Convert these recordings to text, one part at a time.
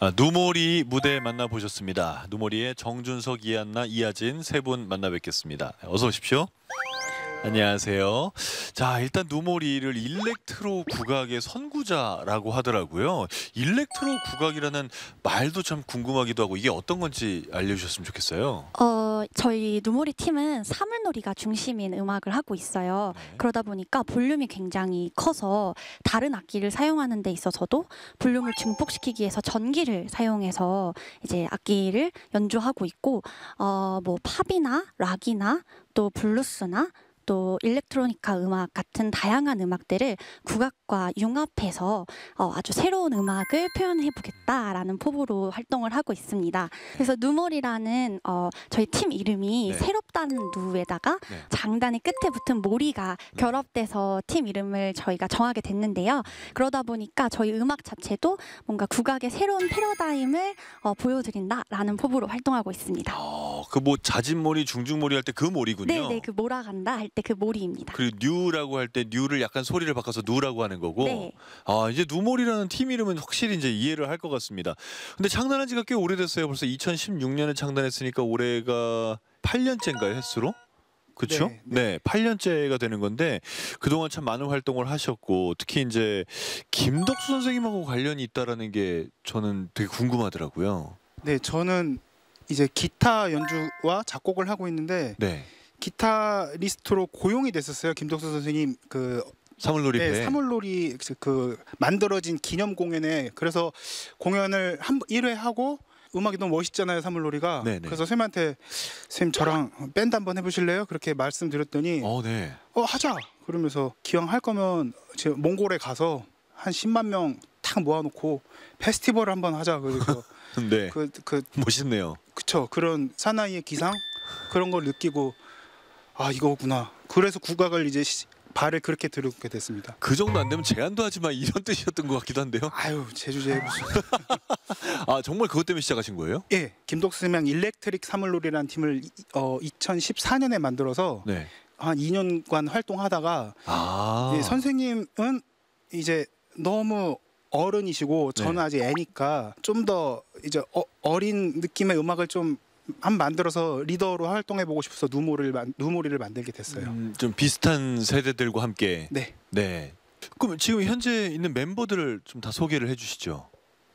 누모리 무대 만나보셨습니다. 누모리의 정준석, 이한나, 이하진 세 분 만나 뵙겠습니다. 어서 오십시오. 안녕하세요. 자, 일단 누모리를 일렉트로 국악의 선구자라고 하더라고요. 일렉트로 국악이라는 말도 참 궁금하기도 하고 이게 어떤 건지 알려주셨으면 좋겠어요. 저희 누모리 팀은 사물놀이가 중심인 음악을 하고 있어요. 네. 그러다 보니까 볼륨이 굉장히 커서 다른 악기를 사용하는 데 있어서도 볼륨을 증폭시키기 위해서 전기를 사용해서 이제 악기를 연주하고 있고, 뭐 팝이나 락이나 또 블루스나 또 일렉트로니카 음악 같은 다양한 음악들을 국악과 융합해서 아주 새로운 음악을 표현해보겠다라는 포부로 활동을 하고 있습니다. 그래서 누몰이라는 저희 팀 이름이 네. 새롭다는 누에다가 네. 장단이 끝에 붙은 모리가 결합돼서 팀 이름을 저희가 정하게 됐는데요. 그러다 보니까 저희 음악 자체도 뭔가 국악의 새로운 패러다임을 보여드린다라는 포부로 활동하고 있습니다. 그 뭐 자진몰이, 중중몰이 할 때 그 몰이군요. 네네, 그 몰아간다 할 때 그 몰이입니다. 그리고 뉴라고 할 때 뉴를 약간 소리를 바꿔서 누라고 하는 거고. 네. 이제 누몰이라는 팀 이름은 확실히 이제 이해를 할 것 같습니다. 근데 창단한 지가 꽤 오래됐어요. 벌써 2016년에 창단했으니까 올해가 8년째인가요, 횟수로? 그렇죠? 네, 8년째가 되는 건데 그동안 참 많은 활동을 하셨고 특히 이제 김덕수 선생님하고 관련이 있다라는 게 저는 되게 궁금하더라고요. 네, 저는 이제 기타 연주와 작곡을 하고 있는데 네. 기타리스트로 고용이 됐었어요. 김덕수 선생님 그 사물놀이 배. 네, 사물놀이 그 만들어진 기념 공연에 그래서 공연을 1회 하고 음악이 너무 멋있잖아요, 사물놀이가. 네네. 그래서 선생님한테 선생님 저랑 밴드 한번 해보실래요? 그렇게 말씀드렸더니 네. 하자. 그러면서 기왕 할 거면 지금 몽골에 가서 한 10만 명 탁 모아놓고 페스티벌을 한번 하자. 그래서 네. 그 멋있네요. 그쵸, 그런 사나이의 기상 그런 걸 느끼고 이거구나. 그래서 국악을 이제 발을 그렇게 들게 됐습니다. 그 정도 안 되면 제안도 하지 마 이런 뜻이었던 것 같기도 한데요. 아유, 제주제 무슨. 정말 그것 때문에 시작하신 거예요? 예, 김덕수 선생님 일렉트릭 사물놀이라는 팀을 2014년에 만들어서 네. 한 2년간 활동하다가 예, 선생님은 이제 너무 어른이시고 저는 네. 아직 애니까 좀 더 이제 어린 느낌의 음악을 좀 만들어서 리더로 활동해보고 싶어서 누모리를 만들게 됐어요. 좀 비슷한 세대들과 함께. 네. 네. 그럼 지금 현재 있는 멤버들을 좀 다 소개를 해주시죠.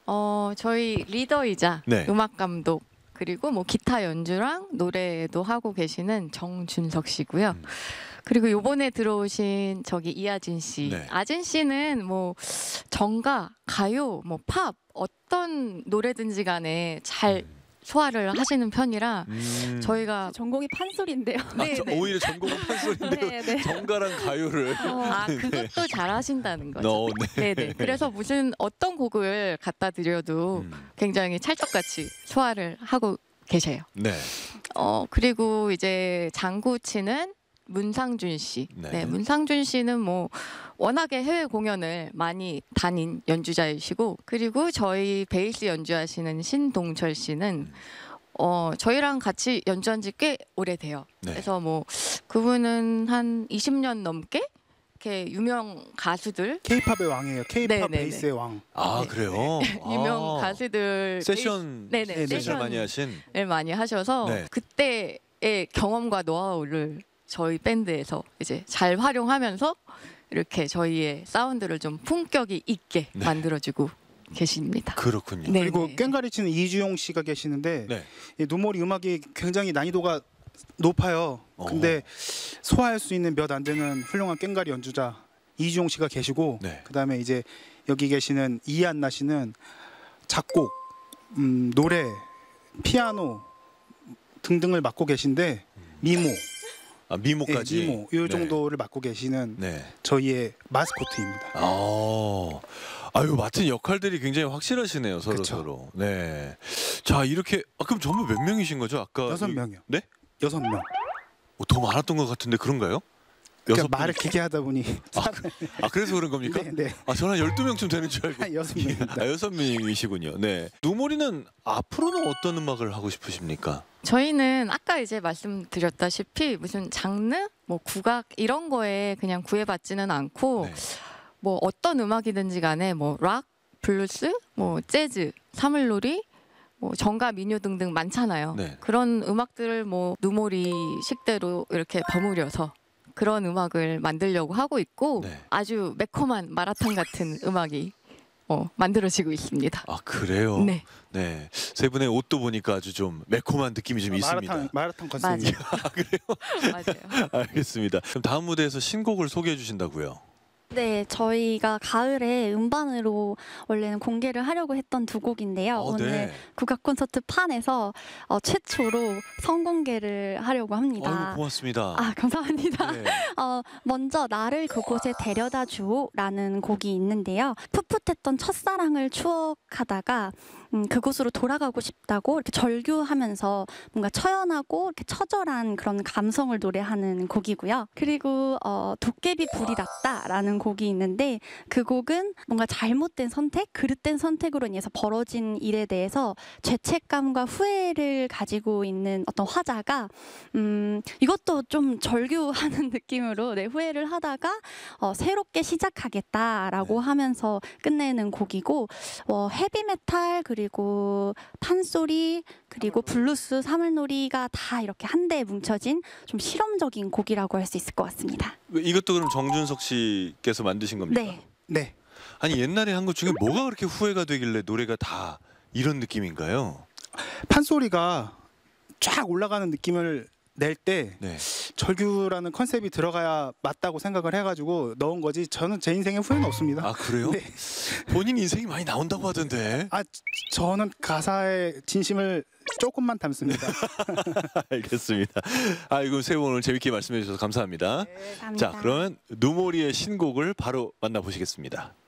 저희 리더이자 네. 음악 감독 그리고 뭐 기타 연주랑 노래도 하고 계시는 정준석 씨고요. 그리고 요번에 들어오신 저기 이하진 씨. 네. 아진 씨는 뭐 정가, 가요, 뭐 팝 어떤 노래든지 간에 잘 소화를 하시는 편이라 저희가 전공이 판소리인데요. 오히려 전공은 판소리인데요. 네네. 정가랑 가요를. 그것도 잘 하신다는 거죠. 네. 네네. 그래서 무슨 어떤 곡을 갖다 드려도 굉장히 찰떡같이 소화를 하고 계셔요. 네. 그리고 이제 장구 치는 문상준 씨. 네. 문상준 씨는 뭐 워낙에 해외 공연을 많이 다닌 연주자이시고, 그리고 저희 베이스 연주하시는 신동철 씨는 저희랑 같이 연주한 지 꽤 오래돼요. 네. 그래서 뭐 그분은 한 20년 넘게 이렇게 유명 가수들, K-팝의 왕이에요. K-팝 네네네. 베이스의 왕. 그래요? 유명 가수들 세션 세션을 많이 하신. 많이 하셔서 네. 그때의 경험과 노하우를 저희 밴드에서 이제 잘 활용하면서 이렇게 저희의 사운드를 좀 품격이 있게 만들어주고 계십니다. 그렇군요. 네, 그리고 네. 꽹가리 치는 이주용 씨가 계시는데 네. 이 누모리 음악이 굉장히 난이도가 높아요. 근데 소화할 수 있는 몇 안 되는 훌륭한 꽹가리 연주자 이주용 씨가 계시고, 네. 그다음에 이제 여기 계시는 이한나 씨는 작곡, 노래, 피아노 등등을 맡고 계신데 미모, 미모까지. 미모 이 정도를 맡고 계시는 네. 저희의 마스코트입니다. 맡은 역할들이 굉장히 확실하시네요, 서로. 그쵸. 서로. 네. 자, 이렇게 그럼 전부 몇 명이신 거죠? 아까 6명이요. 네? 6명. 더 많았던 것 같은데 그런가요? 그러니까 말을 길게 하다 보니 그래서 그런 겁니까? 네. 저는 한 12명쯤 되는 줄 알고. 한 6명입니다. 6명이시군요. 네. 누모리는 앞으로는 어떤 음악을 하고 싶으십니까? 저희는 아까 이제 말씀드렸다시피 무슨 장르, 뭐 국악 이런 거에 그냥 구애받지는 않고 네. 뭐 어떤 음악이든지 간에 뭐 락, 블루스, 뭐 재즈, 사물놀이, 뭐 정가 민요 등등 많잖아요. 네. 그런 음악들을 뭐 누모리 식대로 이렇게 버무려서 그런 음악을 만들려고 하고 있고 네. 아주 매콤한 마라탕 같은 음악이 만들어지고 있습니다. 아 그래요? 네, 네. 세 분의 옷도 보니까 아주 좀 매콤한 느낌이 좀 있습니다. 마라탕 맞아요. 컨셉입니다. 맞아요. 알겠습니다. 그럼 다음 무대에서 신곡을 소개해 주신다고요? 네, 저희가 가을에 음반으로 원래는 공개를 하려고 했던 두 곡인데요. 오늘 네. 국악 콘서트 판에서 최초로 선공개를 하려고 합니다. 아이고 고맙습니다. 아, 감사합니다. 네. 먼저 나를 그곳에 데려다 주라는 곡이 있는데요. 풋풋했던 첫사랑을 추억하다가 그곳으로 돌아가고 싶다고 이렇게 절규하면서 뭔가 처연하고 이렇게 처절한 그런 감성을 노래하는 곡이고요. 그리고 도깨비 불이 났다라는 곡이 있는데 그 곡은 뭔가 잘못된 선택, 그릇된 선택으로 인해서 벌어진 일에 대해서 죄책감과 후회를 가지고 있는 어떤 화자가 이것도 좀 절규하는 느낌으로 후회를 하다가 새롭게 시작하겠다라고 하면서 끝내는 곡이고 헤비메탈 그리고 판소리 그리고 블루스 사물놀이가 다 이렇게 한데에 뭉쳐진 좀 실험적인 곡이라고 할 수 있을 것 같습니다. 이것도 그럼 정준석 씨께서 만드신 겁니까? 네. 네. 아니 옛날에 한 것 중에 뭐가 그렇게 후회가 되길래 노래가 다 이런 느낌인가요? 판소리가 쫙 올라가는 느낌을 낼 때 네. 절규라는 컨셉이 들어가야 맞다고 생각을 해가지고 넣은 거지. 저는 제 인생에 후회는 없습니다. 아 그래요? 네. 본인 인생이 많이 나온다고 하던데. 저는 가사의 진심을 조금만 담습니다. 알겠습니다. 아이고 세 분 오늘 재밌게 말씀해 주셔서 감사합니다. 감사합니다. 자 그러면 누모리의 신곡을 바로 만나보시겠습니다.